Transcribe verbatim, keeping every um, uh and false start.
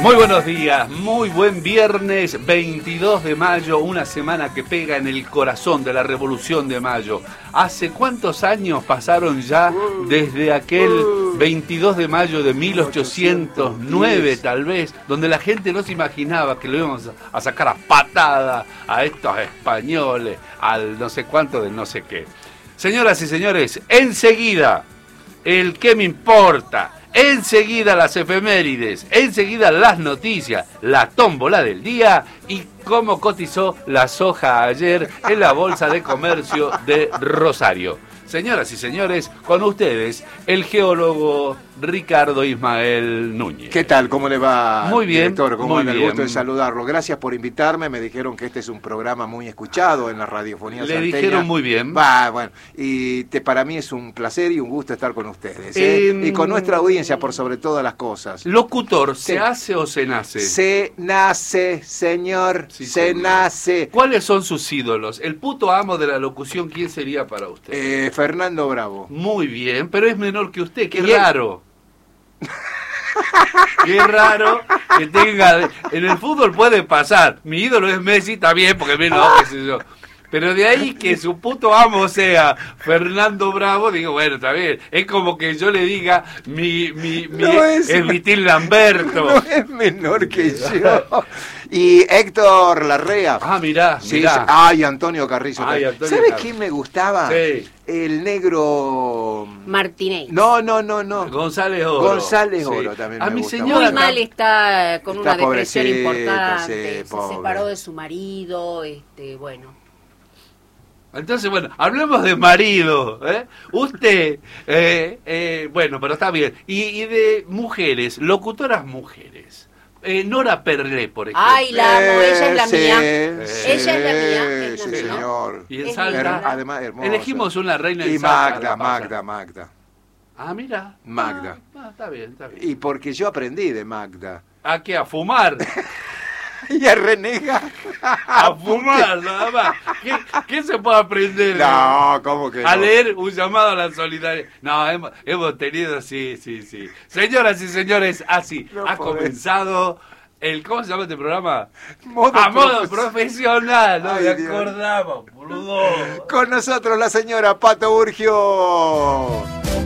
Muy buenos días, muy buen viernes veintidós de mayo, una semana que pega en el corazón de la Revolución de Mayo. ¿Hace cuántos años pasaron ya desde aquel veintidós de mayo de mil ochocientos nueve, tal vez, donde la gente no se imaginaba que lo íbamos a sacar a patada a estos españoles, al no sé cuánto del no sé qué? Señoras y señores, enseguida, el qué me importa. Enseguida las efemérides, enseguida las noticias, la tómbola del día y cómo cotizó la soja ayer en la Bolsa de Comercio de Rosario. Señoras y señores, con ustedes, el geólogo Ricardo Ismael Núñez. ¿Qué tal? ¿Cómo le va, muy bien, director? ¿Cómo muy anda? El bien. gusto de saludarlo. Gracias por invitarme. Me dijeron que este es un programa muy escuchado en la radiofonía Le salteña. dijeron muy bien. Va, bueno, y te, para mí es un placer y un gusto estar con ustedes. ¿eh? Eh, y con nuestra audiencia, por sobre todas las cosas. Locutor, ¿se Sí. hace o se nace? Se nace, señor, Sí, se señor. nace. ¿Cuáles son sus ídolos? El puto amo de la locución, ¿quién sería para usted? Eh, Fernando Bravo. Muy bien, pero es menor que usted, qué Y él- raro. Qué raro que tenga... En el fútbol puede pasar. Mi ídolo es Messi, está bien, porque menos, qué sé yo. Pero de ahí que su puto amo sea Fernando Bravo, digo, bueno, está bien. Es como que yo le diga, mi, mi, mi No es- es Vitín Lamberto. No es menor que yo. Y Héctor Larrea. Ah, mirá, Sí, mirá. sí. Ay, Antonio Carrizo. Ay, también. Antonio ¿Sabe Carrizo. quién me gustaba? Sí. El negro... Martínez. No, no, no, no. González Oro. González Sí. Oro también A me mi gusta. señora Muy mal está con Está una depresión pobrecito, importante. sí, se pobre. separó de su marido, este, bueno. Entonces, bueno, hablemos de marido, ¿eh? Usted, eh, eh, bueno, pero está bien. Y, y de mujeres, locutoras mujeres. Eh, Nora Perlé, por ejemplo. Ay, la amo, ella es la sí, mía. sí, Ella es la mía, es la sí, mía. señor. Y en Es Salta, linda. Además, hermosa. elegimos una reina en Y Salta, Magda, la pasa. Magda, Magda. Ah, mira. Magda. Ah, ah, está bien, está bien. Y porque yo aprendí de Magda. ¿A qué? ¿A fumar? Y a renega. A fumar, nada más. ¿Qué, qué se puede aprender? No, ¿cómo que no? A leer un llamado a la solidaridad. No, hemos, hemos tenido, sí, sí, sí. Señoras y señores, así No ha podés. comenzado el, ¿cómo se llama este programa? Modo A modo profes- profesional, no Ay, me Dios. acordaba, boludo. Con nosotros la señora Pato Burgio.